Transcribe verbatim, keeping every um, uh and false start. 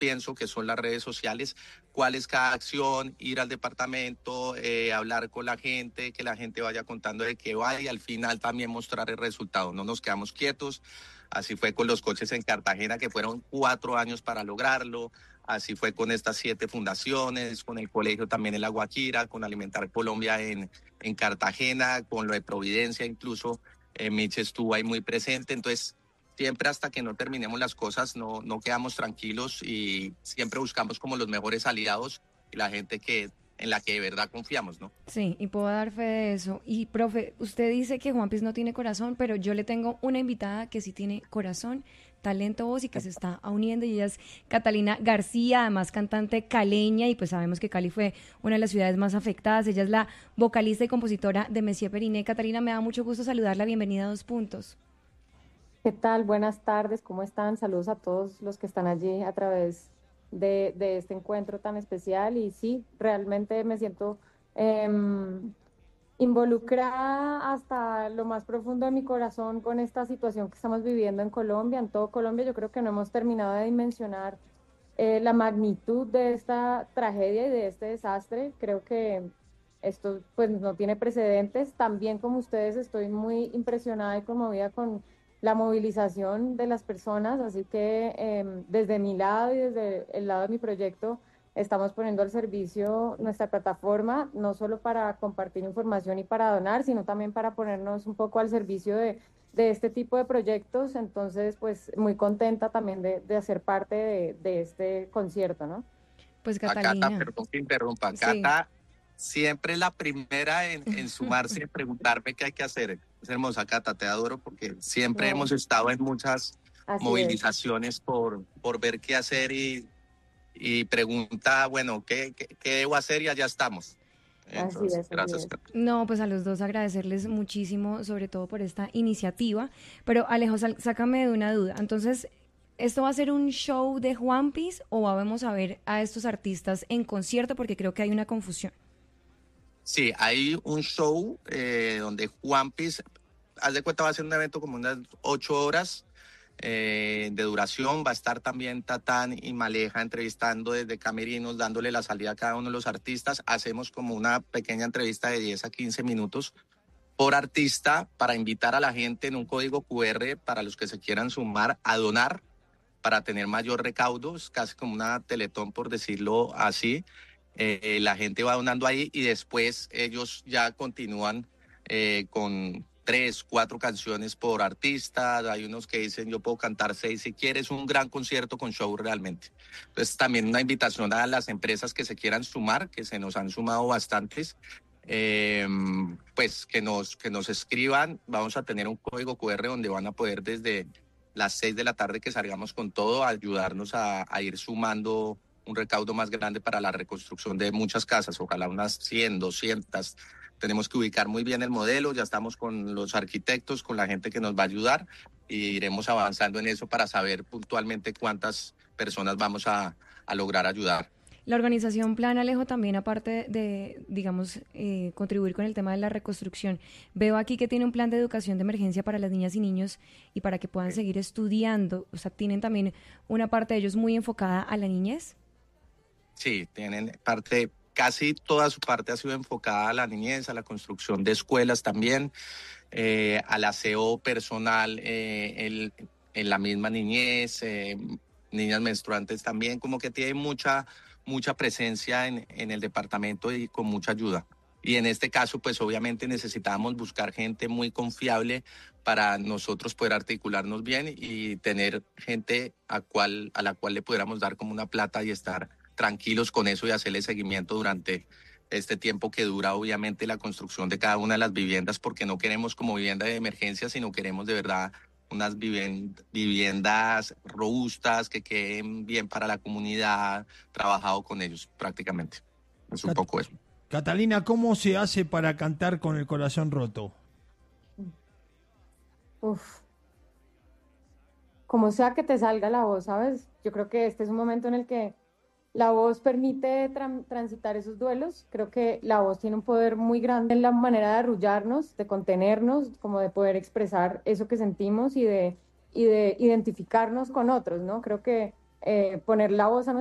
pienso que son las redes sociales, cuál es cada acción, ir al departamento, eh, hablar con la gente, que la gente vaya contando de qué va y al final también mostrar el resultado. No nos quedamos quietos. Así fue con los coches en Cartagena, que fueron cuatro años para lograrlo. Así fue con estas siete fundaciones, con el colegio también en La Guajira, con Alimentar Colombia en, en Cartagena, con lo de Providencia incluso. Eh, Mitch estuvo ahí muy presente. Entonces, siempre hasta que no terminemos las cosas, no, no quedamos tranquilos y siempre buscamos como los mejores aliados y la gente que, en la que de verdad confiamos, ¿no? Sí, y puedo dar fe de eso. Y, profe, usted dice que Juan Piz no tiene corazón, pero yo le tengo una invitada que sí tiene corazón, talento, voz y que se está uniendo, y ella es Catalina García, además cantante caleña, y pues sabemos que Cali fue una de las ciudades más afectadas. Ella es la vocalista y compositora de Messier Periné. Catalina, me da mucho gusto saludarla. Bienvenida a Dos Puntos. ¿Qué tal? Buenas tardes, ¿cómo están? Saludos a todos los que están allí a través de, de este encuentro tan especial. Y sí, realmente me siento eh, involucrada hasta lo más profundo de mi corazón con esta situación que estamos viviendo en Colombia, en todo Colombia. Yo creo que no hemos terminado de dimensionar eh, la magnitud de esta tragedia y de este desastre. Creo que esto pues no tiene precedentes. También como ustedes estoy muy impresionada y conmovida con la movilización de las personas, así que eh, desde mi lado y desde el lado de mi proyecto estamos poniendo al servicio nuestra plataforma, no solo para compartir información y para donar, sino también para ponernos un poco al servicio de, de este tipo de proyectos. Entonces, pues muy contenta también de, de hacer parte de, de este concierto, ¿no? Pues A Cata, Catalina, perdón que interrumpa, sí. Cata siempre la primera en, en sumarse y preguntarme qué hay que hacer. Es hermosa, Cata, te adoro porque siempre No, hemos estado en muchas así es, movilizaciones por, por ver qué hacer y, y pregunta, bueno, ¿qué, qué, qué debo hacer? Y allá estamos. así Entonces, es, así gracias, es. Cata. No, pues a los dos agradecerles muchísimo, sobre todo por esta iniciativa. Pero Alejo, sal- sácame de una duda. Entonces, ¿esto va a ser un show de Juan Piz o vamos a ver a estos artistas en concierto? Porque creo que hay una confusión. Sí, hay un show eh, donde Juan Piz, haz de cuenta, va a ser un evento como unas ocho horas eh, de duración. Va a estar también Tatán y Maleja entrevistando desde camerinos, dándole la salida a cada uno de los artistas. Hacemos como una pequeña entrevista de diez a quince minutos por artista para invitar a la gente en un código Q R para los que se quieran sumar a donar para tener mayor recaudo. Es casi como una teletón, por decirlo así. Eh, la gente va donando ahí y después ellos ya continúan eh, con tres, cuatro canciones por artista. Hay unos que dicen yo puedo cantar seis si quieres. Un gran concierto con show realmente. Entonces también una invitación a las empresas que se quieran sumar, que se nos han sumado bastantes. Eh, pues que nos, que nos escriban. Vamos a tener un código Q R donde van a poder desde las seis de la tarde que salgamos con todo, a ayudarnos a, a ir sumando un recaudo más grande para la reconstrucción de muchas casas, ojalá unas cien, doscientas. Tenemos que ubicar muy bien el modelo, ya estamos con los arquitectos, con la gente que nos va a ayudar y iremos avanzando en eso para saber puntualmente cuántas personas vamos a, a lograr ayudar. La organización Plan Alejo también, aparte de, digamos, eh, contribuir con el tema de la reconstrucción, veo aquí que tiene un plan de educación de emergencia para las niñas y niños y para que puedan seguir estudiando. O sea, tienen también una parte de ellos muy enfocada a la niñez. Sí, tienen parte, casi toda su parte ha sido enfocada a la niñez, a la construcción de escuelas también, eh, al aseo personal eh, el, en la misma niñez, eh, niñas menstruantes también, como que tiene mucha, mucha presencia en, en el departamento y con mucha ayuda. Y en este caso, pues obviamente necesitábamos buscar gente muy confiable para nosotros poder articularnos bien y tener gente a, cual, a la cual le pudiéramos dar como una plata y estar tranquilos con eso y hacerle seguimiento durante este tiempo que dura obviamente la construcción de cada una de las viviendas, porque no queremos como vivienda de emergencia, sino queremos de verdad unas viviendas robustas que queden bien para la comunidad, trabajado con ellos prácticamente. Es un Cat- poco eso. Catalina, ¿cómo se hace para cantar con el corazón roto? Uf, como sea que te salga la voz, ¿sabes? Yo creo que este es un momento en el que la voz permite tran- transitar esos duelos. Creo que la voz tiene un poder muy grande en la manera de arrullarnos, de contenernos, como de poder expresar eso que sentimos y de, y de identificarnos con otros, ¿no? Creo que eh, poner la voz a